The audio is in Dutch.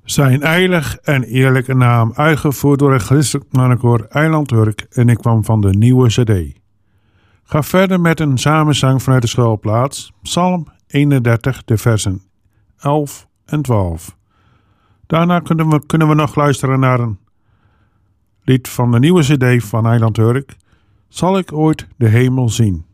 Zijn heilig en eerlijke naam, uitgevoerd door het christelijk mannenkoor Eiland Urk en ik kwam van de nieuwe cd. Ga verder met een samenzang vanuit de schuilplaats, Psalm 31, de versen 11 en 12. Daarna kunnen we nog luisteren naar een lied van de nieuwe cd van Eiland Urk, Zal ik ooit de hemel zien?